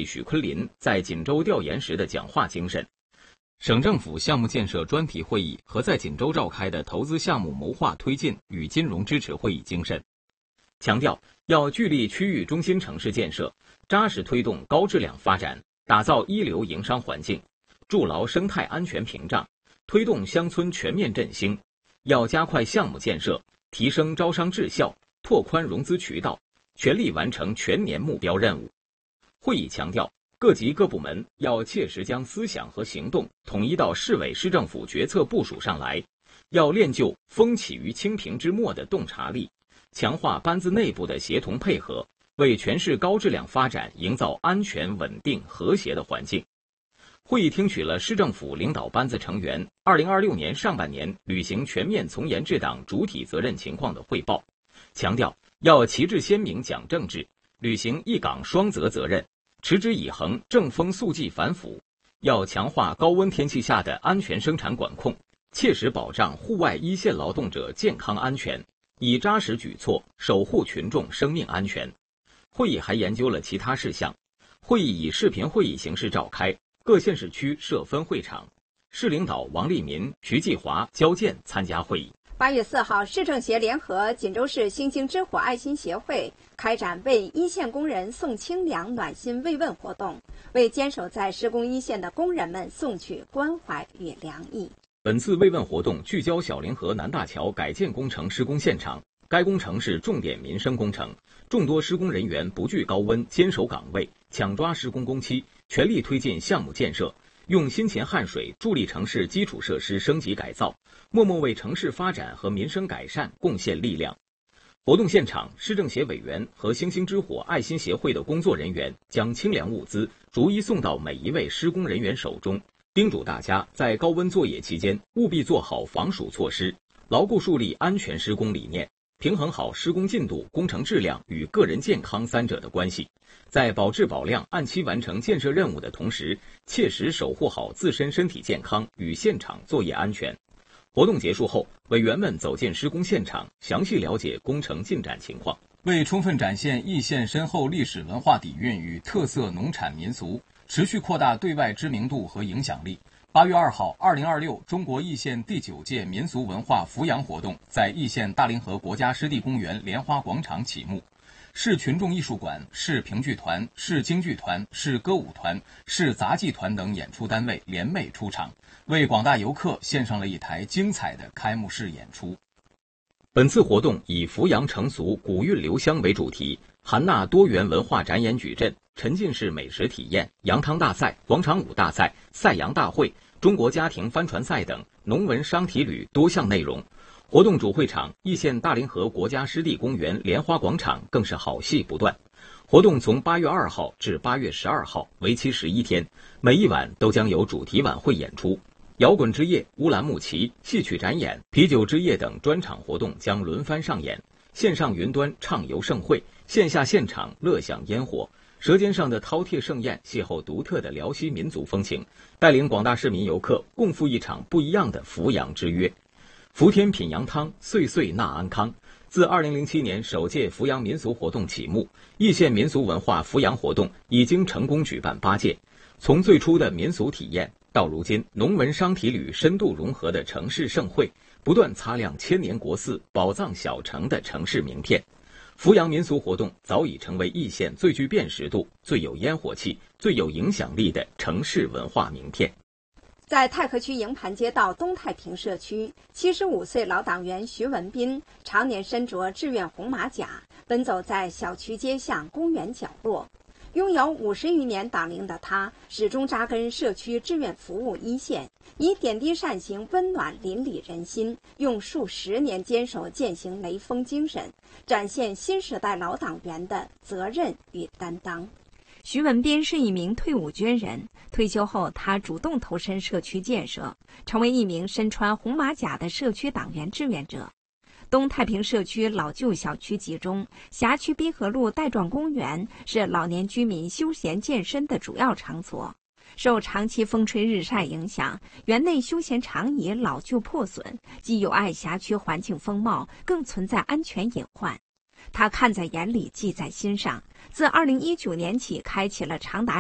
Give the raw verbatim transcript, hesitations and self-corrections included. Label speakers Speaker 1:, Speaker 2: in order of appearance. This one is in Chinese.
Speaker 1: 许昆林在锦州调研时的讲话精神。省政府项目建设专题会议和在锦州召开的投资项目谋划推进与金融支持会议精神，强调要聚力区域中心城市建设，扎实推动高质量发展，打造一流营商环境，筑牢生态安全屏障，推动乡村全面振兴。要加快项目建设，提升招商质效，拓宽融资渠道，全力完成全年目标任务。会议强调，各级各部门要切实将思想和行动统一到市委市政府决策部署上来，要练就风起于青萍之末的洞察力，强化班子内部的协同配合，为全市高质量发展营造安全、稳定、和谐的环境。会议听取了市政府领导班子成员二零二六年上半年履行全面从严治党主体责任情况的汇报，强调要旗帜鲜明讲政治，履行一岗双责责任，持之以恒正风肃纪反腐，要强化高温天气下的安全生产管控，切实保障户外一线劳动者健康安全，以扎实举措守护群众生命安全。会议还研究了其他事项。会议以视频会议形式召开，各县市区设分会场。市领导王立民、徐继华、焦健参加会议。
Speaker 2: 八月四号，市政协联合锦州市星星之火爱心协会开展为一线工人送清凉暖心慰问活动，为坚守在施工一线的工人们送去关怀与良意。
Speaker 1: 本次慰问活动聚焦小凌河南大桥改建工程施工现场，该工程是重点民生工程，众多施工人员不惧高温，坚守岗位，抢抓施工工期，全力推进项目建设，用辛勤汗水助力城市基础设施升级改造，默默为城市发展和民生改善贡献力量。活动现场，市政协委员和星星之火爱心协会的工作人员将清凉物资逐一送到每一位施工人员手中，叮嘱大家在高温作业期间务必做好防暑措施，牢固树立安全施工理念，平衡好施工进度、工程质量与个人健康三者的关系，在保质保量、按期完成建设任务的同时，切实守护好自身身体健康与现场作业安全。活动结束后，委员们走进施工现场，详细了解工程进展情况。为充分展现易县深厚历史文化底蕴与特色农产民俗，持续扩大对外知名度和影响力，八月二号，二零二六中国易县第九届民俗文化扶阳活动在易县大凌河国家湿地公园莲花广场启幕。市群众艺术馆、市评剧团、市京剧团、市歌舞团、市杂技团等演出单位联袂出场，为广大游客献上了一台精彩的开幕式演出。本次活动以扶阳成俗、古韵留香为主题，含纳多元文化展演矩阵、沉浸式美食体验、羊汤大赛、广场舞大赛、赛羊大会、中国家庭帆船赛等农文商体旅多项内容。活动主会场易县大凌河国家湿地公园莲花广场更是好戏不断。活动从八月二号至八月十二号，为期十一天，每一晚都将有主题晚会演出。摇滚之夜、乌兰牧骑、戏曲展演、啤酒之夜等专场活动将轮番上演，线上云端畅游盛会，线下现场乐享烟火。舌尖上的饕餮盛宴邂逅独特的辽西民族风情，带领广大市民游客共赴一场不一样的扶阳之约。福天品羊汤，岁岁纳安康。自二零零七年首届扶阳民俗活动启幕，易县民俗文化扶阳活动已经成功举办八届。从最初的民俗体验，到如今农文商体旅深度融合的城市盛会，不断擦亮千年国寺、宝藏小城的城市名片。扶阳民俗活动早已成为易县最具辨识度、最有烟火气、最有影响力的城市文化名片。
Speaker 2: 在太和区营盘街道东太平社区，七十五岁老党员徐文斌常年身着志愿红马甲，奔走在小区街巷、公园角落。拥有五十余年党龄的他，始终扎根社区志愿服务一线，以点滴善行温暖邻里人心，用数十年坚守践行雷锋精神，展现新时代老党员的责任与担当。徐文斌是一名退伍军人，退休后他主动投身社区建设，成为一名身穿红马甲的社区党员志愿者。东太平社区老旧小区集中，辖区滨河路带状公园是老年居民休闲健身的主要场所。受长期风吹日晒影响，园内休闲长椅老旧破损，既有碍辖区环境风貌，更存在安全隐患。他看在眼里，记在心上。自二零一九年起，开启了长达